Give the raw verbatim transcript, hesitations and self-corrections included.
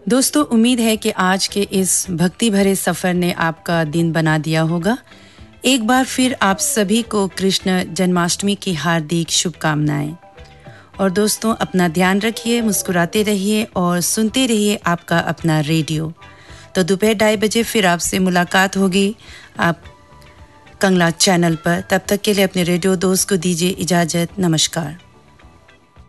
दोस्तों, उम्मीद है कि आज के इस भक्ति भरे सफ़र ने आपका दिन बना दिया होगा। एक बार फिर आप सभी को कृष्ण जन्माष्टमी की हार्दिक शुभकामनाएं। और दोस्तों, अपना ध्यान रखिए, मुस्कुराते रहिए और सुनते रहिए आपका अपना रेडियो। तो दोपहर ढाई बजे फिर आपसे मुलाकात होगी आप कंगला चैनल पर। तब तक के लिए अपने रेडियो दोस्त को दीजिए इजाज़त। नमस्कार।